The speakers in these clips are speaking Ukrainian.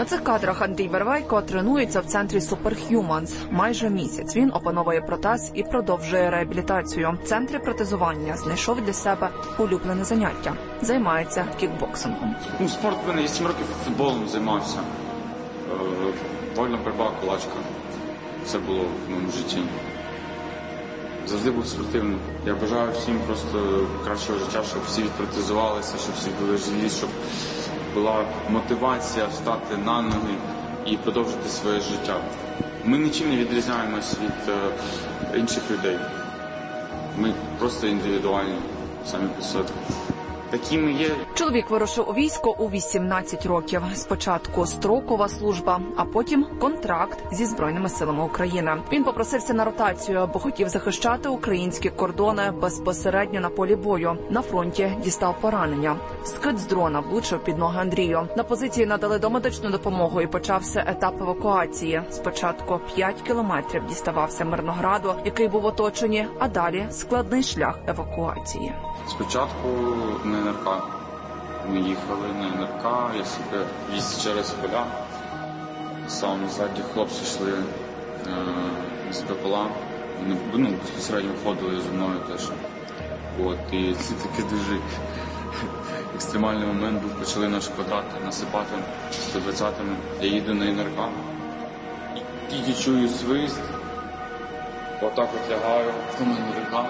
На цих кадрах Андрій Вервейко тренується в центрі Superhumans. Майже місяць він опановує протез і продовжує реабілітацію. В центрі протезування знайшов для себе улюблене заняття. Займається кікбоксингом. Спорт в мене 8 років футболом займався. Вольна боротьба, кулачка. Це було в моєму житті. Завжди був спортивним. Я бажаю всім просто кращого життя, щоб всі відпротезувалися, щоб всі були живі, щоб була мотивація встати на ноги і продовжити своє життя. Ми нічим не відрізняємось від інших людей. Ми просто індивідуальні, самі по собі. Такі ми є. Чоловік вирушив у військо у 18 років. Спочатку строкова служба, а потім контракт зі Збройними силами України. Він попросився на ротацію, бо хотів захищати українські кордони безпосередньо на полі бою. На фронті дістав поранення. Скид з дрона влучив під ноги Андрію. На позиції надали домедичну допомогу і почався етап евакуації. Спочатку 5 кілометрів діставався Мирнограду, який був оточені, а далі складний шлях евакуації. Спочатку на НРК. Ми їхали на НРК, я себе віз через поля. Сам ззаді хлопці йшли з БПЛА. Вони безпосередньо ходили зі мною теж. І це такий дуже екстремальний момент був. Почали наш квадрат насипати 120-ми. Я їду на НРК. І тільки чую свист. Отак от лягаю, в мене рука.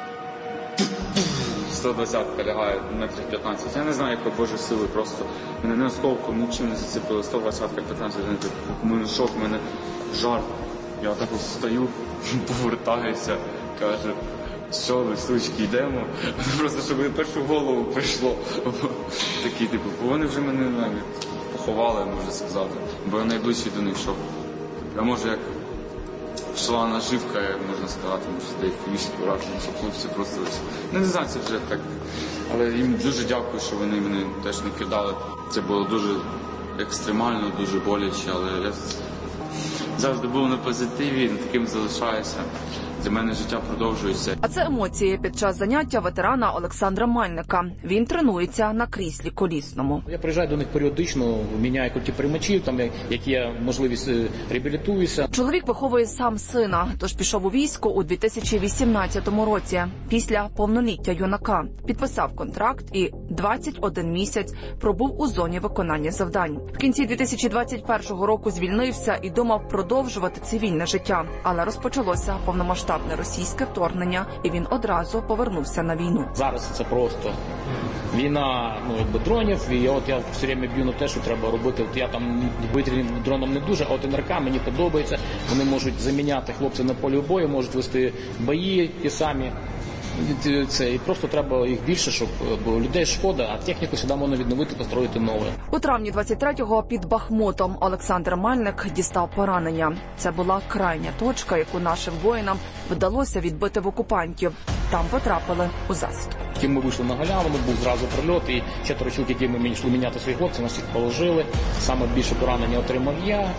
120-ка лягає метрів 15. Я не знаю, якої Божої сили, просто мене не осколком, нічим не зацепило. 120-ка, 15, у мене шок, у мене жар. Я отак ось встаю, повертаюся, кажу, що ви, сучки, йдемо. Просто, щоб мені першу голову прийшло. Такі, вони вже мене навіть поховали, можна сказати, бо я найближчий до них йшов. Я можу як шла наживка, можна сказати, може, деякі вішки вражені, щоб хлопці просто... Не знаю, це вже так. Але їм дуже дякую, що вони мене теж не кидали. Це було дуже екстремально, дуже боляче, але я завжди був на позитиві, таким залишаюся. Для мене життя продовжується. А це емоції під час заняття ветерана Олександра Мальника. Він тренується на кріслі колісному. Я приїжджаю до них періодично, міняю культі приймачів, там як є можливість реабілітуюся. Чоловік виховує сам сина, тож пішов у військо у 2018 році. Після повноліття юнака підписав контракт і 21 місяць пробув у зоні виконання завдань. В кінці 2021 року звільнився і думав продовжувати цивільне життя, але розпочалося повномасштабне російське вторгнення, і він одразу повернувся на війну. Зараз це просто війна, дронів, і от я все время б'ю на те, що треба робити. От я там повітряним дроном не дуже, а от НРК мені подобається. Вони можуть заміняти хлопців на полі бою, можуть вести бої ті самі. І просто треба їх більше, щоб людей шкода, а техніку сюди можна відновити, построїти нове. У травні 23-го під Бахмутом Олександр Мальник дістав поранення. Це була крайня точка, яку нашим воїнам вдалося відбити в окупантів. Там потрапили у засідку. Ми вийшли на галявину, був зразу прильот, і 4 чоловік, які ми йшли міняти своїх хлопців, нас їх положили. Саме більше поранення отримав я.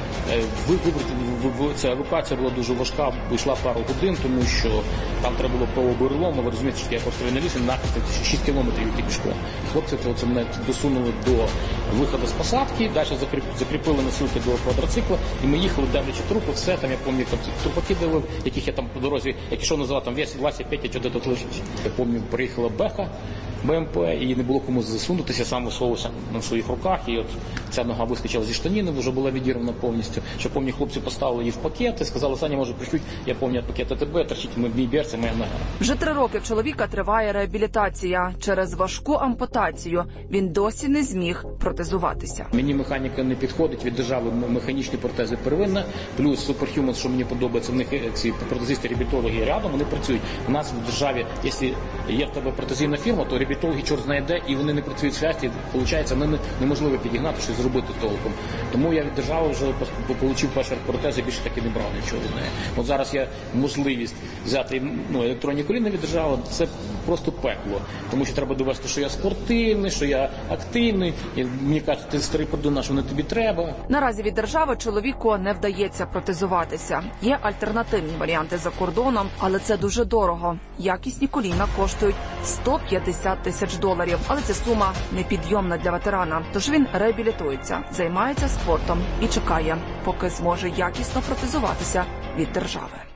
Ця евакуація була дуже важка, йшла пару годин, тому що там треба було по бурелому. Ви розумієте, що я постійно на лісі, нахід 6 кілометрів йти пішком. Хлопці це мене досунули до виходу з посадки, далі закріпили носилки до квадроцикла, і ми їхали, дивлячи трупи, все, там я пам'ятаю, трупаки дивив, яких я там по дорозі, як ішов назад, там весь Вася, Петя, що де тут лежить. Я пам'ятаю, приїхала Беха, БМП, і не було кому засунутися, сам висовувався на своїх руках, і от ця нога вискочила зі штаніни, вже була відірвана повністю. Що, пам'ятаю, хлопці поставили її в пакет і сказали, Саня, може, пришлють, я пам'ятаю, пакет АТБ, торчить мій берці, моя нога. Вже 3 роки в чоловіка триває реабілітація. Через важку ампутацію він досі не зміг протезуватися. Мені механіка не підходить, від держави механічні протези первинна, плюс Superhumans, що мені подобається, в них ці протезисти, реабілітологи рядом, вони працюють. У нас в державі, якщо є в тебе протезійна фірма, то реабілітологи чорт знає де, і вони не працюють в свясті, виходить, неможливо підігнати, щось зробити толком. Тому я від держави вже отримав перші протези, більше так і не брав нічого від неї. От зараз є можливість взяти електронні коліна від держави, це просто пекло. Тому що треба довести, що я спортивний, що я активний. І мені кажуть, ти старий кордон, що не тобі треба. Наразі від держави чоловіку не вдається протезуватися. Є альтернативні варіанти за кордоном, але це дуже дорого. Якісні коліна коштують $150 тисяч. Але ця сума непідйомна для ветерана. Тож він реабілітується, займається спортом і чекає, поки зможе якісно протезуватися від держави.